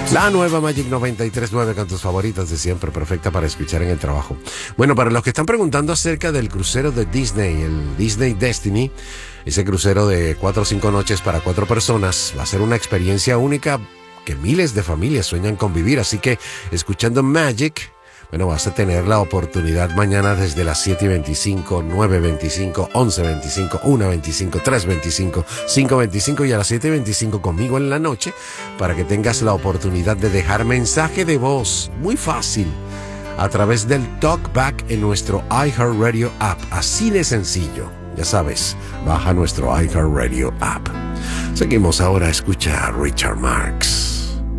La nueva Magic 93.9 con tus favoritas de siempre, perfecta para escuchar en el trabajo. Bueno, para los que están preguntando acerca del crucero de Disney, el Disney Destiny, ese crucero de 4 o 5 noches para 4 personas, va a ser una experiencia única que miles de familias sueñan con vivir. Así que, escuchando Magic, bueno, vas a tener la oportunidad mañana desde las 7:25, 9:25, 11:25, 1:25, 3:25, 5:25 y a las 7:25 conmigo en la noche para que tengas la oportunidad de dejar mensaje de voz. Muy fácil. A través del TalkBack en nuestro iHeartRadio app. Así de sencillo. Ya sabes, baja nuestro iHeartRadio app. Seguimos ahora a escuchar a Richard Marx.